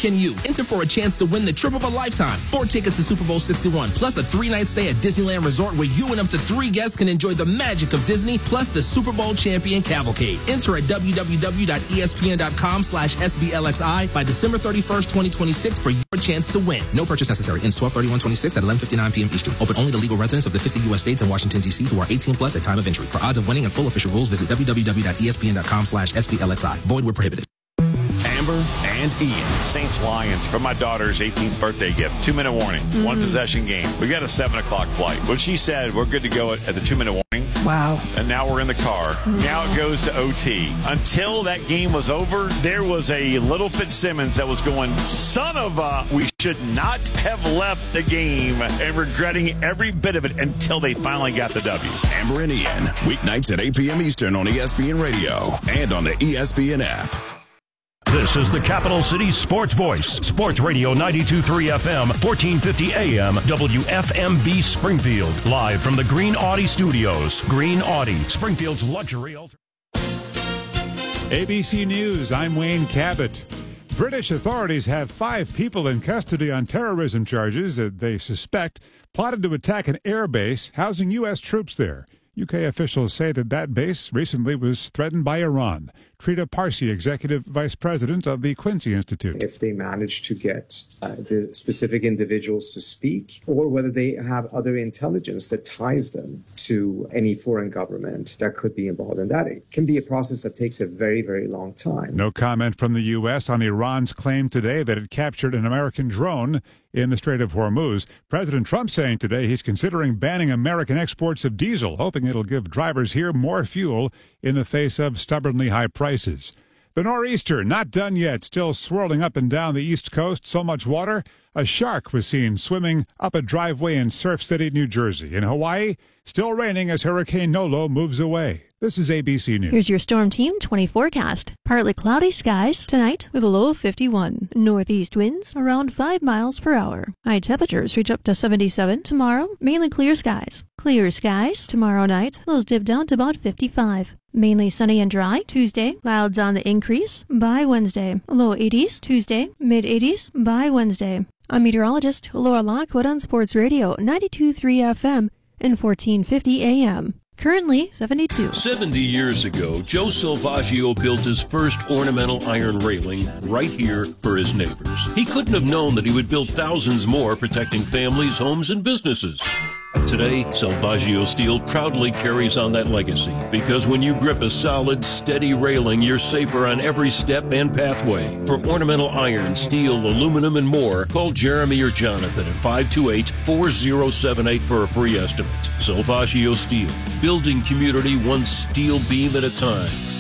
can you. Enter for a chance to win the trip of a lifetime. 4 tickets to Super Bowl 61, plus a 3-night stay at Disneyland Resort where you and up to 3 guests can enjoy the magic of Disney, plus the Super Bowl champion cavalcade. Enter at www.espn.com/SBLXI by December 31st, 2026 for your chance to win. No purchase necessary. Ends 12/31/26 at 11:59 p.m. Eastern. Open only to legal residents of the 50 U.S. states and Washington, D.C. who are 18 plus at time of entry. For odds of winning and full official rules, visit www.espn.com/SBLXI. Void where prohibited. Amber and Ian. Saints-Lions for my daughter's 18th birthday gift. 2-minute warning. 1-possession game. We got a 7 o'clock flight. But she said we're good to go at the 2-minute warning. Wow. And now we're in the car. Now it goes to OT. Until that game was over, there was a little Fitzsimmons that was going, son of a, we should not have left the game, and regretting every bit of it until they finally got the W. Amber and Ian, weeknights at 8 p.m. Eastern on ESPN Radio and on the ESPN app. This is the Capital City Sports Voice, Sports Radio 92.3 FM, 1450 AM, WFMB Springfield, live from the Green Audi Studios. Green Audi, Springfield's luxury alternative. ABC News, I'm Wayne Cabot. British authorities have 5 people in custody on terrorism charges that they suspect plotted to attack an air base housing U.S. troops there. UK officials say that base recently was threatened by Iran. Trita Parsi, Executive Vice President of the Quincy Institute. If they manage to get the specific individuals to speak, or whether they have other intelligence that ties them to any foreign government that could be involved in that, it can be a process that takes a very, very long time. No comment from the U.S. on Iran's claim today that it captured an American drone in the Strait of Hormuz. President Trump saying today he's considering banning American exports of diesel, hoping it'll give drivers here more fuel in the face of stubbornly high prices. The nor'easter, not done yet, still swirling up and down the East Coast. So much water, a shark was seen swimming up a driveway in Surf City, New Jersey. In Hawaii, still raining as Hurricane Nolo moves away. This is ABC News. Here's your Storm Team 20 forecast. Partly cloudy skies tonight with a low of 51. Northeast winds around 5 miles per hour. High temperatures reach up to 77 tomorrow. Mainly clear skies. Clear skies tomorrow night. Lows dip down to about 55. Mainly sunny and dry Tuesday. Clouds on the increase by Wednesday. Low 80s Tuesday. Mid 80s by Wednesday. I'm meteorologist Laura Lockwood on Sports Radio 92.3 FM and 1450 AM. Currently 72. 70 years ago, Joe Salvaggio built his first ornamental iron railing right here for his neighbors. He couldn't have known that he would build thousands more, protecting families, homes, and businesses. Today, Salvaggio Steel proudly carries on that legacy, because when you grip a solid, steady railing, you're safer on every step and pathway. For ornamental iron, steel, aluminum, and more, call Jeremy or Jonathan at 528-4078 for a free estimate. Salvaggio Steel, building community one steel beam at a time.